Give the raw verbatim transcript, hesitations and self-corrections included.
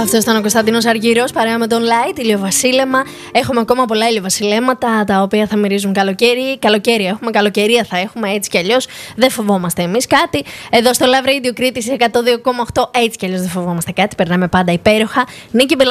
Αυτό ήταν ο Κωνσταντίνος Αργύρος παρέα με τον Light, ηλιοβασίλεμα. Έχουμε ακόμα πολλά ηλιοβασιλέματα τα οποία θα μυρίζουν καλοκαίρι. Καλοκαίρι έχουμε, καλοκαιρία θα έχουμε, έτσι κι αλλιώς. Δεν φοβόμαστε εμείς κάτι. Εδώ στο Love Radio Κρήτης εκατόν δύο κόμμα οκτώ, έτσι κι αλλιώς δεν φοβόμαστε κάτι. Περνάμε πάντα υπέροχα. Νίκη